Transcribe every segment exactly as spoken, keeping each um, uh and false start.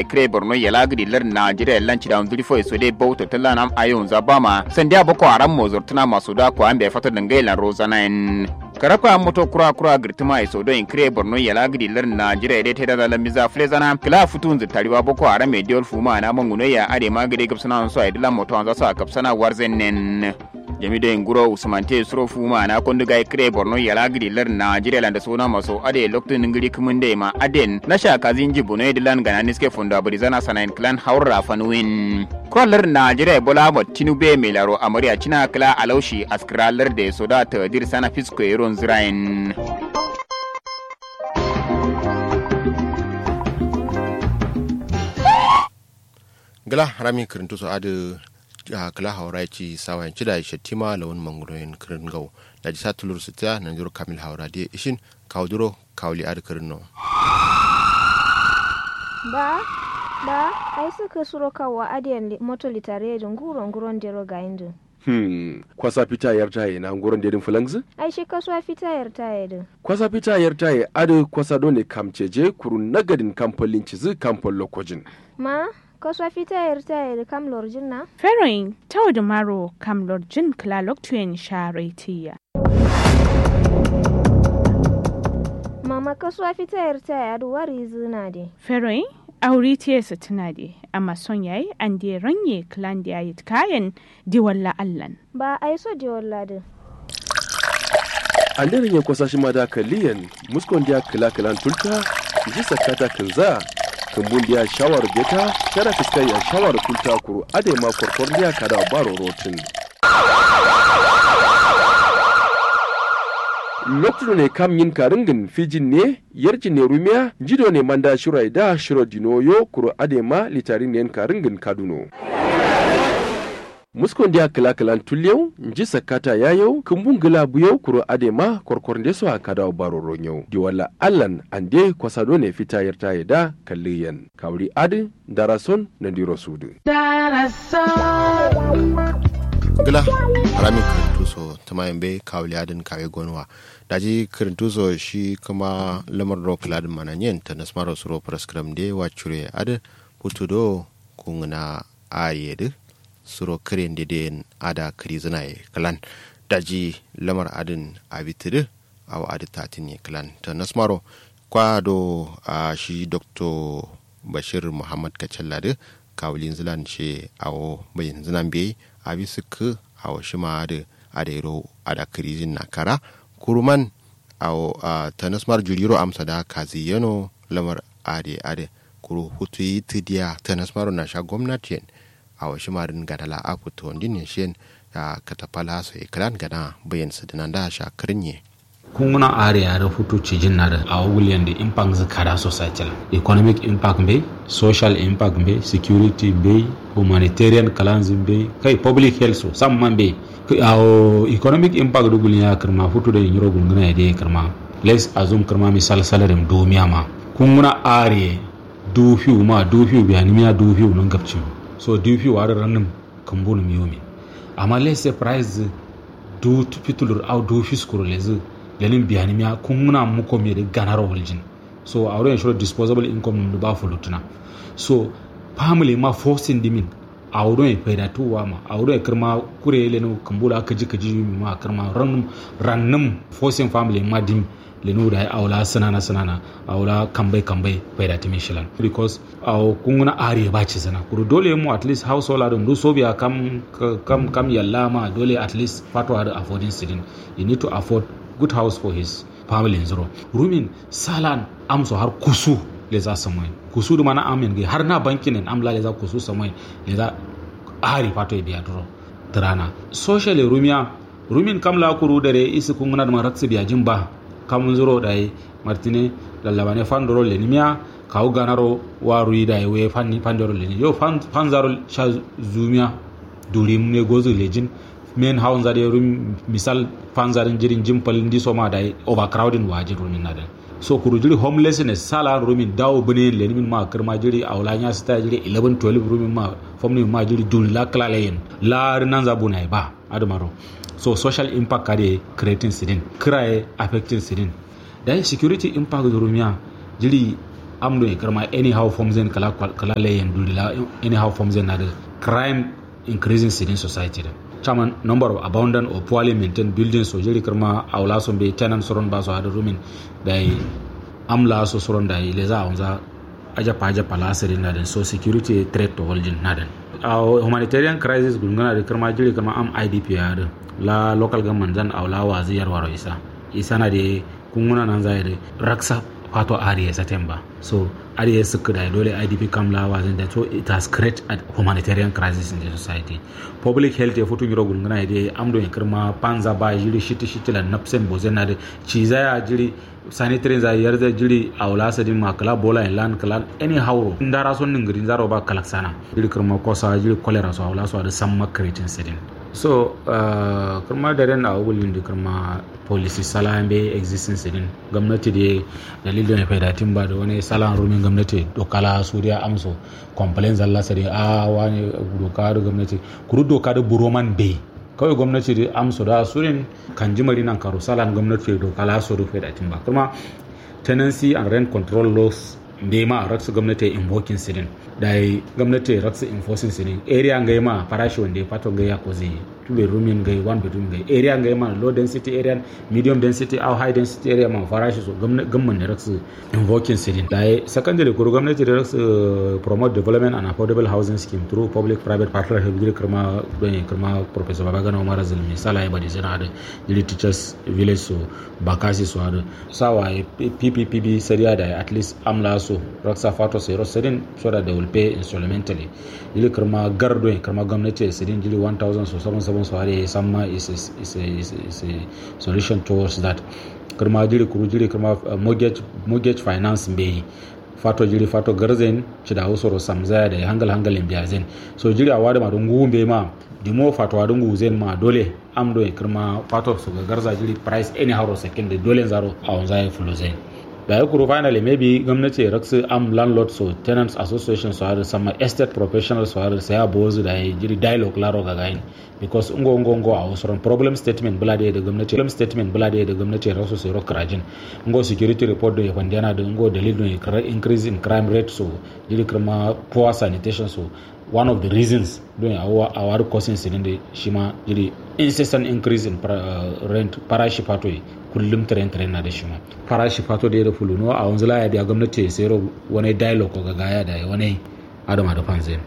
kre borno yala gidi lar Nigeria lanci da undiri foi so de bauta talana ayon zabama sandia boko haram mozortuna masuda ko ambe fata dangaila rozana en karaka moto kura kura girtima iso do in kre borno yala gidi lar Nigeria de teda da lamiza flezana kila futun zitariwa boko haram e diol fuma na manguno ya ade magade gapsana so ai dila moto anza sa kapsana warzenen jamido inguro usmante suro fuma na konduga kre borno yala gidi lar Nigeria landa sona maso ade lokto ngiri kumunde ma aden nasha kazinji buno dilan gana niske funda burizana sanain clan haura fanwin kollar Nigeria bola mo tinube melaro amariya cina kala alaushi askralar de soda ta dir sana fisko iron zirain gala rami kirintu so adu kala haura ci sawan ci da shattima lawan manguroyin kirin gau da ji satulur sita nan jiro kamil haura de ishin kawduro kawli adu kirino ba ba ai suka suro kawa adiyan moto litare da nguro nguron dero ga indu hmm kwasa fita yarta yi na nguron dedin fulangzi ai shi kaswa fita yarta yi din kwasa fita yarta yi adu kwasa dole kamceje kurun nagadin kampolin cizi kampol lokojin ma kaswa fita yarta yi kam lorjin na feroin tawo da maro kam lorjin kla loktuen sharetiya mama kaswa fita yarta yi adu wari zina de feroin aure tiyarsa tana da amma son yayi an da ranye klan da yayi kayan diwalla allan ba ai so diwalla din an da ranye kwasa shi ma da kaliyan muskon da kala kalan tulta ji sakata kanza kumbun da shawar beta kada fiskai ya shawar tulta kuru ade ma korkor da kada baro rotin lokacin ne kam yin karingin fijin ne yarjin ne rumiya jido ne manda shirai da shiro dinoyo kuro adema litarin ne karingin kaduno muskon dia kala kalan tulyau nji sakata yayau kumbun gila buyau kuro adema korkor ndeso akada baro ronyo di wala allan ande kwasado ne fita yarta yada kalliyan kawri adi darason na diro sudu darason gila harami kirintuso tamayin bai kawuli adin kawai gonwa daji kirintuso shi kuma lamar rock ladin mananyen ta nasmaro suro praskram de wacure adin putudo kungna ayede suro kirin deden ada krizina ye kalan daji lamar adin abitidu awa adi tatin ye kalan ta nasmaro kwado a shi dr bashir muhammad kacallade kawulin zilan shi awo bayin zinan bai abi suku awo shima da adero ada krizin na kara kuruman awo tanasmar juliro amsa da kazi yano lamar ade ade kuru hutu yi tidiya tanasmar na sha gwamnati awo shima din gadala akuto ndin shen ya katapala so ikran gana bayan sadinan da sha kirnye kunguna area da hutu cijin na da a wuliyan da impact zakara societal economic impact bai social impact bai security bai humanitarian kalanzin bai kai public health so samman bai a economic impact da guliya kirma hutu da yiro gunguna da kirma let's assume kirma misal salarin domiya ma kunguna area dufiu ma dufiu biyanimiya dufiu nan gabci so dufiu wa ranan kambunu miyomi amma let's say price du fitulur au dufiu skurulezi lenin biyanimiya kun muna muko me da ganar waljin so a wurin shiro disposable income da ba fulutuna so family ma forcing dimin a wurin faida tuwa ma a wurin kirma kure lenu kambula kaji kaji ma kirma rannum rannum forcing family ma dim lenu da aula sanana sanana aula kambai kambai faida timin shilan because a kun muna are ba ci sana kuru dole mu at least household adon do so biya kam kam kam yalla ma dole at least fatwa da affording sidin you need to afford good house for his family zero rumin salan amso har kusu le za samai kusu da mana amen ga har na bankin nan amla le za kusu samai le za ari fato biya duro drana social rumia rumin kamla kuru dare isi kun na da maratsi biya jimba kamun zuro dai martine lallabane fandoro le nimia kawo ganaro waru da we fanni fandoro le yo fan fanzaro sha zumia durim ne gozu lejin men hawan zade rum misal fanzarin jirin jimpal ndi soma dai overcrowding waje rumin nada so kuru jiri homelessness sala rumin dawo bune le min ma kirma jiri awlanya sta jiri eleven twelve rumin ma famni ma jiri dun la klalayen la nan zabuna ba adumaro so social impact kade creating sidin krae affecting sidin dai security impact rumia jiri amdo e karma anyhow forms in kala kala layen dulila anyhow forms in the crime increasing in society da chairman number of abandoned or poorly maintained buildings so jiri karma awla so be tenant soron ba so hada rumin dai amla so soron dai leza onza aja paja palasiri na den so security threat to holding na den uh, humanitarian crisis gungana de karma jiri karma am I D P ya la local government zan awla waziyar waro isa isa na de kunguna nan zai de raksa fato area satemba so area suka da dole I D P kam la wazin da so it has created a humanitarian crisis in the society public health ya futu miro gungana de amdo en karma panza ba jiri shiti shiti la napsen bozen na de ciza ya jiri sanitary za yarda jiri awla sadin ma kala bola en lan kala anyhow ndara son ngiri zaro ba kala sana jiri karma ko sa jiri cholera so awla so da samma creating sedin so uh, karma da ran a wulin da karma policy salam be existing sedin gwamnati da dalilin ya faida timba da wani salan rumin gwamnati dokala suriya amso complaints Allah sadin a wani doka da gwamnati kuru doka da buroman be kawai gwamnati da amso da surin kan jimari nan karo salan gwamnati da kala su rufe da timba kuma tenancy and rent control laws da ma raksu gwamnati invoking sidin da gwamnati raksu enforcing sidin area ngai ma farashi wanda ya fato ngai ya ko zai two bedroom ngai one bedroom ngai area ngai ma low density area medium density or high density area ma farashi so gwamnati da raksu invoking sidin da secondary ko gwamnati da raksu promote development and affordable housing scheme through public private partnership gire kirma don kirma professor Babagana Umar Zulmi sala ya badi zana da gire teachers village so bakasi so da sawa P P P B sariya da at least amla so raksa fato sai rosadin so that they will pay instrumentally gire kirma gardo kirma gwamnati sidin gire one thousand so seven seven so hare samma is is is a, is a solution towards that kirma gire kuru gire kirma uh, mortgage mortgage finance be fato jiri fato garzen ci da usoro samzaya da hangal hangalin biyazen so jiri a wada ma don gumbe ma dimo fato wadun guzen ma dole amdo e kirma fato su ga garza jiri price anyhow second da dole zaro a wanzai fulozen da ya kuro finally maybe gwamnati ya raksu am landlord so tenants association so har sama estate professionals so har sai abozu da jiri dialogue laro ga gain because ungo ungo ungo a wasu problem statement bula da gwamnati problem statement bula da gwamnati ya raksu sai ro krajin ungo security report da ya kwandana da ungo dalilin increase in crime rate so jiri kirma poor sanitation so one of the reasons doing our our causing sin da shima jiri incessant increase in uh, rent farashi fatoi kullum tren tren na da shi ma farashi fato da ya fulu no a wanzu laya da gwamnati sai ro wani dialogue ga gaya da wani adama da fanzin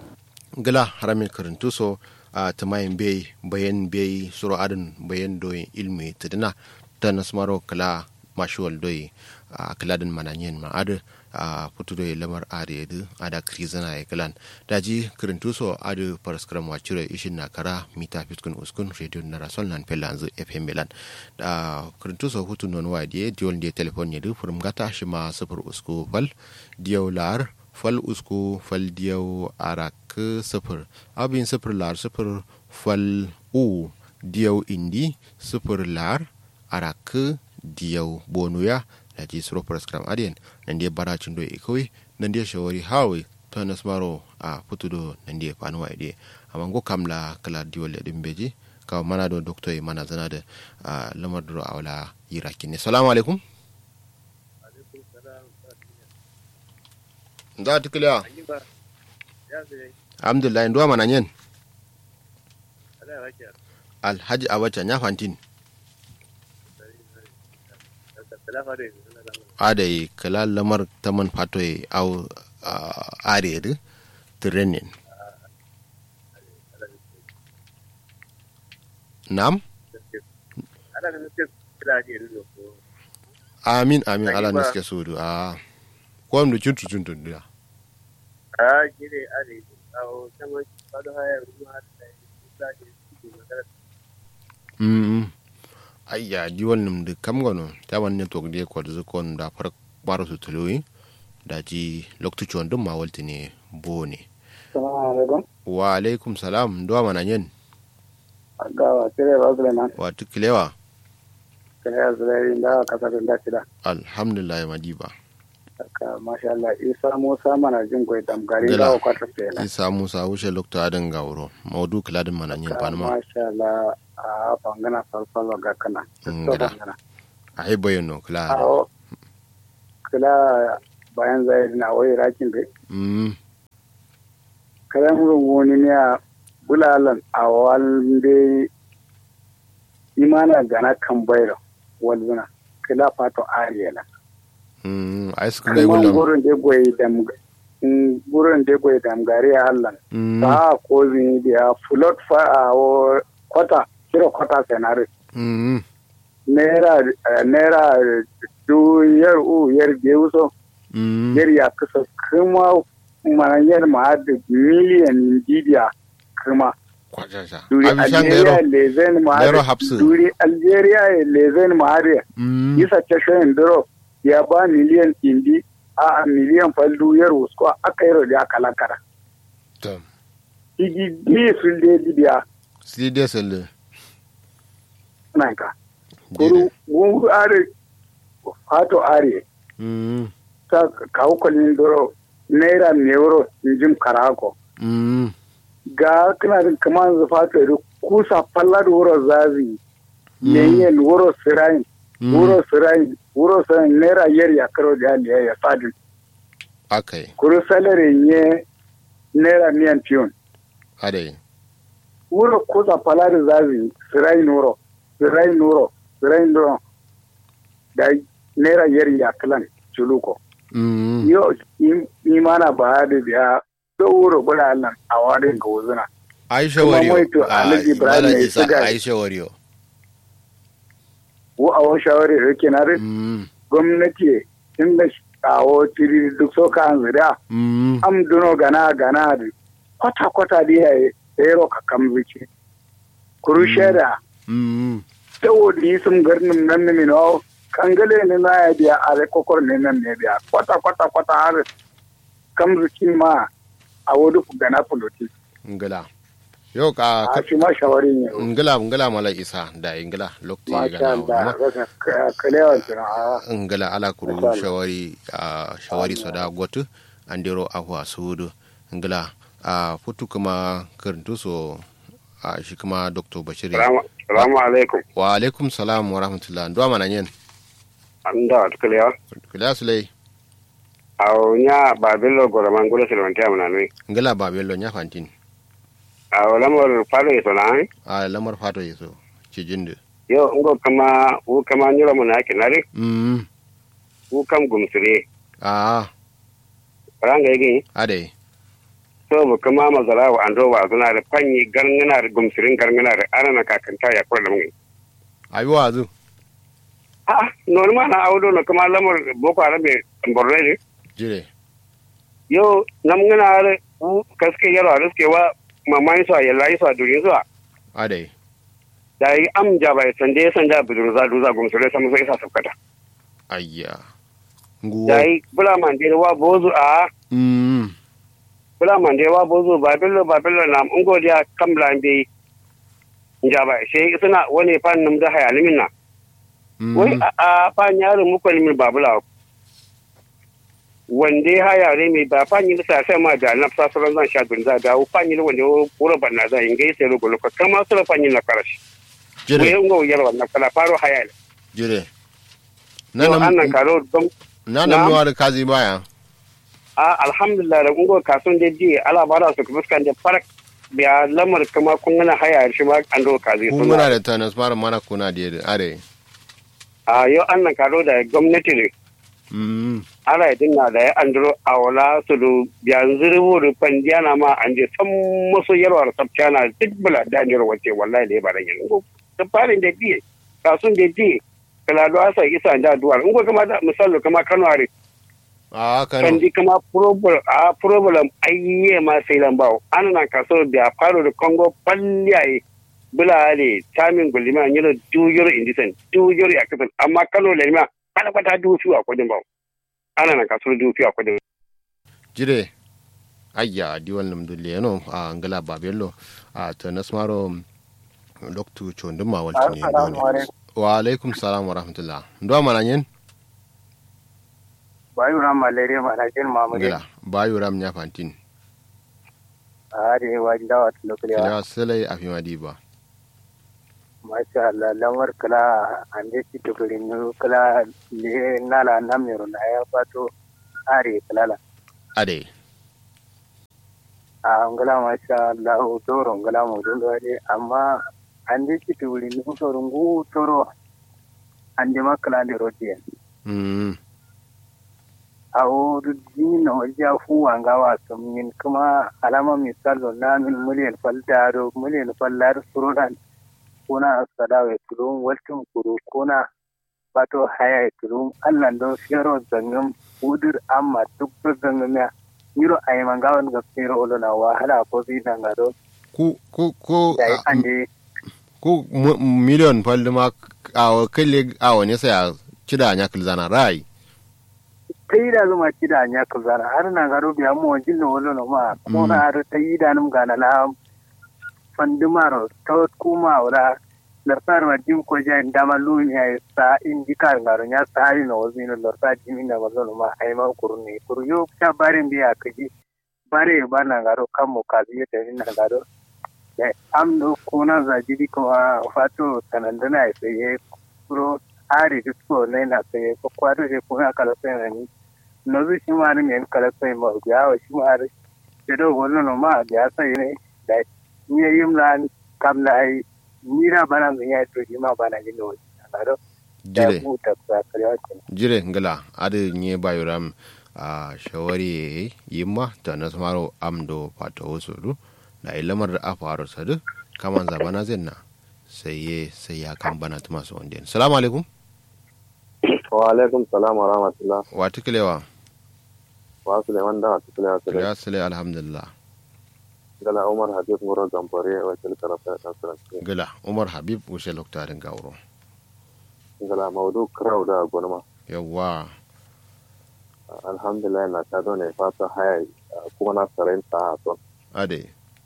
gala haramin karantu so a tamayin bai bayan bai suro adin bayan doyin ilmi tadina ta nasmaro kala mashuwal doyi a kaladin mananyen ma'ad a fito doyi lamar ariyadu a da krizana ya kalan daji karantu so adu paraskram wacire ishin na kara mita fiskun uskun radio na rasol nan pelanzu fm milan da karantu so hutu non wadiye diol de telefon ne du furum gata shi ma sufur usku fal diyo lar fal usku fal diyo arak sufur abin sufur lar sufur fal u diyo indi sufur lar arak diyo bonuya da ji suro paraskram adiyan nan dia baracin do ikoi nan dia shawari hawi to nasmaro a futudo nan dia fanuwa ide amma go kamla kala diwol da dimbeji ka mana do doctor e mana zana da lamar do awla yiraki ne assalamu alaikum alaikum salam da tikla alhamdulillah ndo mana nyen alhaji abacha nya fantin adai kala lamar taman fatoy au are de trenin nam amin amin ala niske sudu a ko am du chuntu chuntu da a gire are au taman fado haya ruwa da da mm ayya diwon nim de kam gono tawan ne to de ko de kon da far baro su tuloyi da ji loktu chon dum ma walti ne bone assalamu alaikum wa alaikum salam do mana nyen aga wa tere ba Suleiman wa tukilewa kaya zai da kasar da tida alhamdulillah madiba aka masha Allah Isa Musa mana jin goyi damgari da kwata fela Isa Musa wuce loktu adan gawro maudu kladin mana nyen panma masha Allah a bangana falfalo ga kana a yi bayano kula kula bayan zai na wai rakin bai mm karan wani ne a bulalan a wanda imana gana kan bayro walzuna kila fato ariyala mm ai suka ga kuma gulam gurin da goyi da gurin da goyi da gari hallan mm ta ko zini da float fa a kwata kira kwata senare mm naira naira du yar u yar biyu so mm yar ya kasa kuma mananyar ma da miliyan bidiya kuma kwajaja duri abi shan Algeria gairo lezen ma gairo hapsu duri Algeria lezen ma mm isa ta shoyin duro ya ba miliyan indi a miliyan faldu yar usko aka yi rodi aka lakara to igi ni su de bidiya si de sele nan ka kuru gungu are fato are mm ta kawo kwalin duro naira euro jim karako mm ga kana da kamar zufato da kusa fallar wuro zazi yanyen wuro sirayin wuro sirayin wuro sirayin naira yar ya karo da aliya ya sadin akai kuru salari ne naira miyan tiyon adai wuro kusa fallar zazi sirayin wuro sirayin wuro sirayin wuro da naira yar ya kalan chuluko mm yo imana ba da biya wuro bula Allah a wadin ga wuzuna aisha kuma wariyo mai to Alhaji Ibrahim Malam ne Isa, suga aisha wariyo wo a wani shawari da yake na rin mm gwamnati inda kawo tiri duk so ka an zira mm am duno gana gana da kwata kwata da ya yero ka kam zuci kuru sheda mm tawo di sum garnin nan ne no kangale ne na ya biya a kokor ne nan ne biya kwata kwata kwata har kam zuci ma a wodi ku gana poloti ngala yo ka a shi ma shawari ne ngala ngala mala isa da ingala lokti masha ga Allah na kalewa tuna ngala ala kuru Masha Allah. shawari a shawari soda gotu andero ahwa sudu ngala a futu kuma karantu so a shi kuma dr bashir salamu alaikum wa alaikum salam wa rahmatullah ndo mana nyen an da kalewa kula sulai aw nya babilo goroman gulo silwanti amana ni ngala babello nya fantin aw lamor falo to na a lamar fato yeso ci jinde yo ngo kama u kama nyiro mun ake nari mm u kam gumsire a ranga yigi ade so bu kama mazala wa ando wa zuna da fanyi garngana da gumsirin garngana da ana kakanta ya kula da mun ayi wazu ah normal na awdo no kama lamor boko arabe borre jire yo namngana are u kaske yaro aske wa mamai so ya lai so durin so ade da yi am jaba sande sanda budurza duza gumsire samu sai sa sabkata ayya nguwo da yi bula man de wa bozu a mm bula man de wa bozu babello babello na ungo dia kamla be jaba sai suna wani fan num da hayalimin na wai a fan yaro muku limin babula wande hayare mai ba fan yi sa sai ma da nafsa sauran zan sha gunza da fan yi wanda wuro banna za in gaisa rugo lokacin kama sura fan yi na karashi jire wai ungo yar wannan kala faro hayal jire nan annan karo dom nanam nuwa da kazi baya a alhamdulillah da ungo kasun da ji ala bara su fuskan da farak biya lamar kama kun gana haya shi ma an do kazi kun muna da tanas fara mana kuna da are a yau annan karo da gwamnati ne mm ala dinna da ya andro awala su do biya zuru da pandiyana ma an je san musu yarwar sabtana duk bula da ne wace wallahi da ba da yin ungo da farin da ji kasun da ji kala do asa isa da duwar ungo kama da misali kama Kano are a kan kandi kama problem a problem ayye ma sai lambawo an na kaso da faro da Congo palliyaye bulale tamin gulima nyiro duyoro indisen duyoro yakatan amma Kano le ma kana kwata dufi a kudin bawo ana na kaso dufi a kudin jire ayya di wannan dulle no a ngala babello a to nasmaro doctor chonduma waltini ne wa alaikum salam wa rahmatullah ndo mana nyen bayu ram malaria ma na kin mamuri ngala bayu ram nya fantin are wa dawa lokaliya kila salai afi madiba masha Allah lamar kala ande ci to gurin kala le nala namiro na ya fato are kalala ade a ngala masha Allah toro ngala mo dole amma ande ki turi ni toro ngu toro ande makala de rotiye mm awo dino ja fuwa ngawa min kuma alama misalo na min miliyan faldaro miliyan fallar surudan kuna sadawe tulun waltin kuru kuna bato haya tulun Allah don fero zangam udur amma duk zangam ya yiro ay mangawan ga fero olona wahala ko zina ngado ku ku ku dai ande ku miliyan falduma awo kille awo ne sai cida nya kilzana rai kai da zuma cida nya kilzana har na garo biya mu wajin olona ma ko na har tayi da num gana la fandumaro tawt kuma wala lartar ma dim ko jan damalu ya sa indikar ngaro nya sa hari no wazino lartar jimi na wazno ma ay ma kurni kuryo ta bare biya kaji bare bana ngaro kammo kazi ta ina ngaro ya amdo kona za jibi ko fato tanandana sai pro hari disko ne na sai ko kwado je ko kala sai ni no zu shi ma ne kala sai ma ya wa shi ma da do wazno ma ya sai ne da ni yimlan kam na ai nira bana zan ya to ma bana gino ngaro jire mu ta sakariya jire ngala ade nye bayuram a shawari yimma ta nasmaro amdo pato usuru na ilamar da afaro sadu kaman zabana zenna sai ye sai ya kan bana tuma so onden assalamu alaikum wa alaikum salam wa rahmatullah wa tiklewa wa Suleiman da tiklewa sai ya sale alhamdulillah gala Umar Habib Muro Gampore wa tilkara ta tsara gala Umar Habib ushe loktarin gauro gala maudu crowd da gonma yawa alhamdulillah na ta dole fata haya kuma na tsarin ta so ade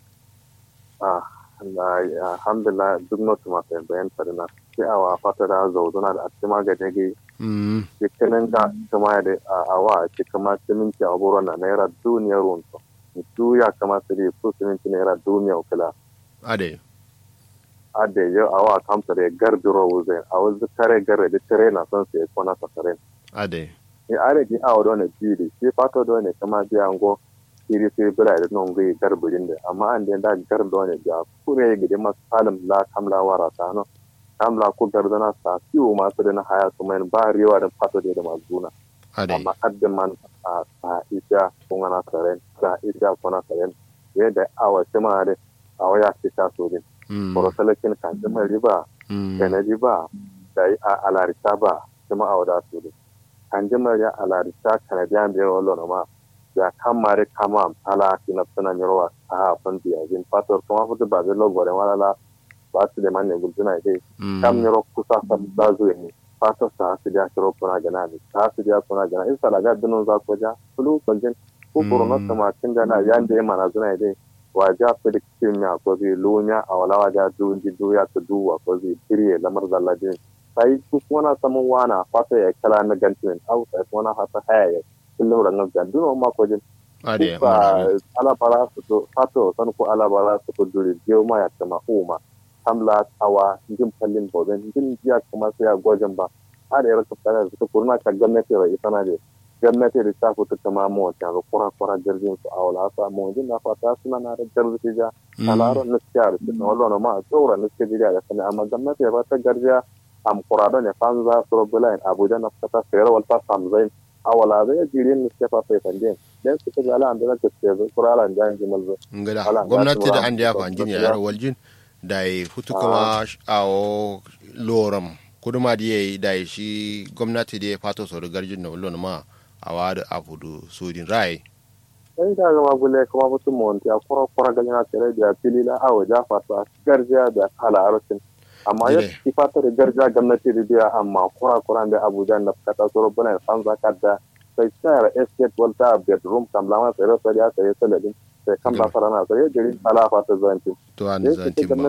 ah alhamdulillah duk notu ma sai bayan tarina sai awa fata da zauduna da atima ga dage mm cikin da kuma da awa cikin ma siminti aburo na naira duniyar runto tu ya kamata da su siminti naira duniya ukula ade ade yo awa kamta da gardiro wuze a wuze kare gare da tare na son sai kona ta tare ade ni are di awo don jiri shi fato don ne kama biya ngo iri sai bula da non gai garburin da amma an da gar don ne ja kure gidi masalam la kamla wara ta no kamla ko gardana sa fiwo ma su da na haya su mai ba riwa da fato da da mazuna ade amma addan man a sa ita kuma na tare sa ita kuma tare yadda awa kuma da awa ya fita so din porosalakin kan da riba da riba da alarita ba kuma awa da su din kan jima ya alarita kanadiyan da yawan lona ma ya kamare kama ala kina tsana nyarwa a fan biya jin fator kuma fudu ba da logo da wala ba su da manne gulzuna dai kam nyaro kusa fa da zuwa ne fator sa su da shiro kuna gana ne sa su da kuna gana in sala ga dunun za ko ja fulu banjin ko corona sama tin da na yan da mana zuna dai wa ja prediction ya ko zai lunya a wala wa ja du di du ya to du wa ko zai tiriye lamar zallajin sai duk wani samun wana fata ya kala na gantin au sai wani hata haya kullum rangan gandu ma ko jin ade ala bara su fato san ko ala bara su ko duri je ma ya kama uma hamla tawa jin kallin boben jin jiya kuma sai ya gojen ba ada ya raka tsara su kurna ka gwamnati rai sana da gwamnati da ta fito kama mu ta ga kura kura jirgin su awla sa mu jin na fata suna na da jirgin ja alaro na tsiyar su wallo ma tsora na tsiyar da kana amma gwamnati ba ta garja am kurado ne fanza probulain abuja na fata fere walta samzain awala da jirin ne ke fafa fandin dan su ka ala anda ka ce kurala ndan jimal ngada gwamnati da anda ya fanjin ya waljin dai futu kuma awo loram kuduma diye dai shi gwamnati da fato so garjin na wallo ma awada abudu sudin rai sai da ga magule kuma mutum monti a kura kura galina tare da filila awo ja fata garjiya da kala arusin amma ya fata da garja gwamnati da biya amma kura kura da abuja na kata soro bana san zakata sai tsara estate walta bedroom kam lama sai sai ya sai saladin sai kan ba farana sai jirin ala fata zanti to an zanti ma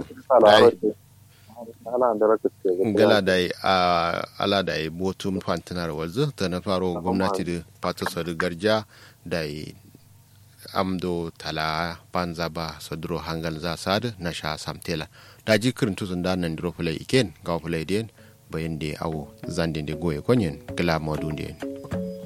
ala da rakata ngala dai a ala dai botum fantanar walzu ta na faro gwamnati da fata so da garja dai amdo tala panzaba sodro hangal za sad na sha samtela da jikirin tuzun da nan dro play iken ga play den bayan de awo zandin de goye konyen kala modun den